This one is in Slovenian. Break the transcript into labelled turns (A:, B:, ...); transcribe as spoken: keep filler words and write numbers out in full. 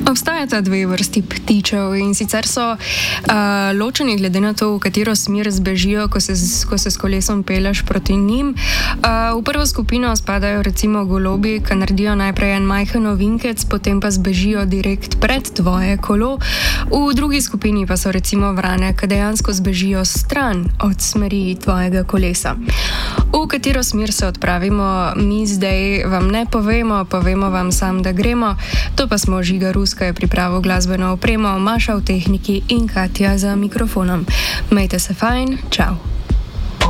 A: Obstajata dve vrsti ptičev in sicer so uh, ločeni glede na to, v katero smer zbežijo, ko se, ko se s kolesom peleš proti njim. Uh, v prvo skupino spadajo recimo golobi, ki naredijo najprej en majhen ovinkec, potem pa zbežijo direkt pred tvoje kolo. V drugi skupini pa so recimo vrane, ki dejansko zbežijo stran od smeri tvojega kolesa. V katero smer se odpravimo, mi zdaj vam ne povemo, povemo vam sam, da gremo. To pa smo Žiga Ruska je pripravil glasbeno opremo, Maša v tehniki in Katja za mikrofonom. Majte se fajn, čau!